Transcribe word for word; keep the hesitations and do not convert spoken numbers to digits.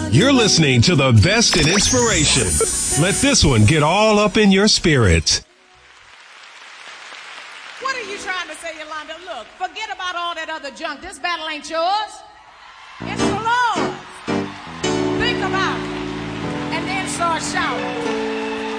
You're listening to the best in inspiration. Let this one get all up in your spirit. What are you trying to say, Yolanda? Look, forget about all that other junk. This battle ain't yours.